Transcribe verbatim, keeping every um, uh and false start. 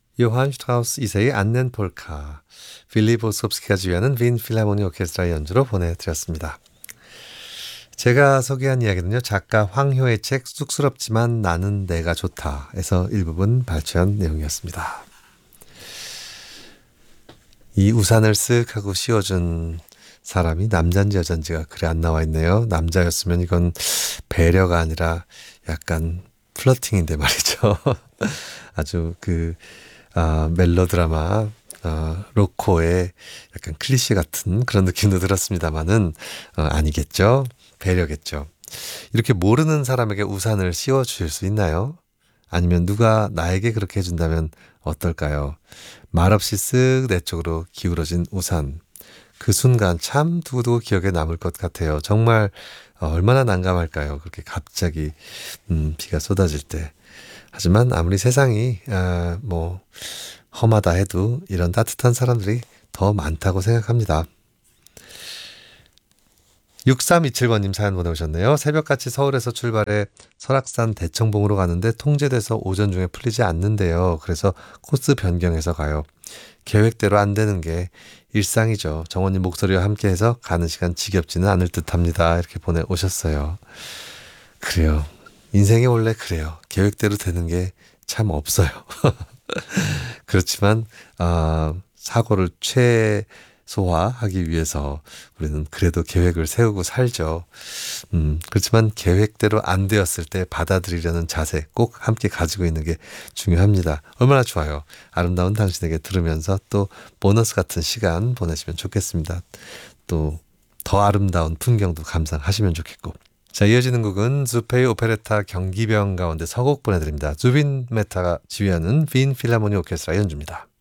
요한 슈트라우스 이 세의 안넨 폴카, 필립 오스홉스키가 지휘하는 빈 필하모니 오케스트라 연주로 보내드렸습니다. 제가 소개한 이야기는요, 작가 황효의 책 쑥스럽지만 나는 내가 좋다에서 일부분 발췌한 내용이었습니다. 이 우산을 쓱 하고 씌워준 사람이 남잔지 여잔지가 글에 안 나와 있네요. 남자였으면 이건 배려가 아니라 약간 플러팅인데 말이죠. 아주 그 아, 멜로드라마 어, 로코의 약간 클리셰 같은 그런 느낌도 들었습니다만은 어, 아니겠죠. 배려겠죠. 이렇게 모르는 사람에게 우산을 씌워주실 수 있나요? 아니면 누가 나에게 그렇게 해준다면 어떨까요? 말없이 쓱 내 쪽으로 기울어진 우산. 그 순간 참 두고두고 기억에 남을 것 같아요. 정말 어, 얼마나 난감할까요? 그렇게 갑자기 음, 비가 쏟아질 때. 하지만 아무리 세상이 아, 뭐 험하다 해도 이런 따뜻한 사람들이 더 많다고 생각합니다. 육삼이칠 번님 사연 보내오셨네요. 새벽같이 서울에서 출발해 설악산 대청봉으로 가는데 통제돼서 오전 중에 풀리지 않는데요. 그래서 코스 변경해서 가요. 계획대로 안 되는 게 일상이죠. 정원님 목소리와 함께해서 가는 시간 지겹지는 않을 듯합니다. 이렇게 보내오셨어요. 그래요. 인생이 원래 그래요. 계획대로 되는 게 참 없어요. 그렇지만 어, 사고를 최소화하기 위해서 우리는 그래도 계획을 세우고 살죠. 음, 그렇지만 계획대로 안 되었을 때 받아들이려는 자세 꼭 함께 가지고 있는 게 중요합니다. 얼마나 좋아요. 아름다운 당신에게 들으면서 또 보너스 같은 시간 보내시면 좋겠습니다. 또 더 아름다운 풍경도 감상하시면 좋겠고. 자, 이어지는 곡은 주페이 오페레타 경기병 가운데 서곡 보내드립니다. 주빈 메타가 지휘하는 빈 필하모니 오케스트라 연주입니다.